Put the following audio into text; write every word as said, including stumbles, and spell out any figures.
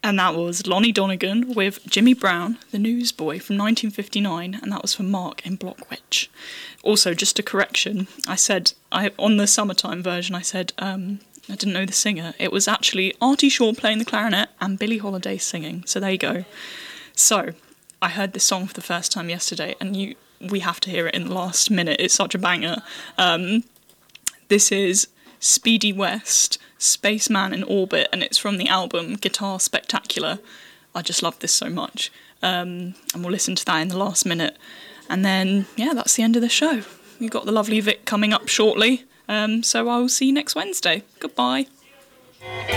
And that was Lonnie Donegan with Jimmy Brown, the Newsboy from nineteen fifty-nine, and that was for Mark in Blockwitch. Also, just a correction, I said, I on the Summertime version, I said, um, I didn't know the singer. It was actually Artie Shaw playing the clarinet and Billie Holiday singing, so there you go. So, I heard this song for the first time yesterday, and you we have to hear it in the last minute, it's such a banger. Um, this is Speedy West, Spaceman in Orbit, and it's from the album Guitar Spectacular. I just love this so much. Um, and we'll listen to that in the last minute. And then, yeah, that's the end of the show. We've got the lovely Vic coming up shortly. Um, so I'll see you next Wednesday. Goodbye.